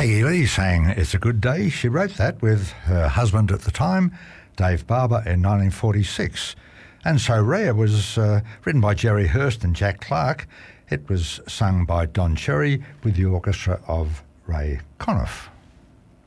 Peggy Lee sang It's a Good Day. She wrote that with her husband at the time, Dave Barber, in 1946. And So Rare was written by Jerry Hurst and Jack Clark. It was sung by Don Cherry with the orchestra of Ray Conniff.